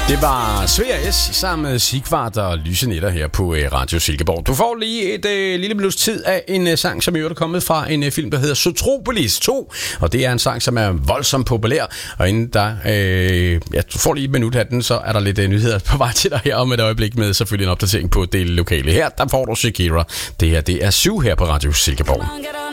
Det var Svea S sammen med Sigvart og Lyse Netter her på Radio Silkeborg. Du får lige et lille minuts tid af en sang, som er kommet fra en film, der hedder Zootropolis 2. Og det er en sang, som er voldsomt populær. Og inden der, du får lige et minut af den, så er der lidt nyheder på vej til dig her om et øjeblik med selvfølgelig en opdatering på det lokale. Her, der får du Shakira. Det her, det er 7 her på Radio Silkeborg.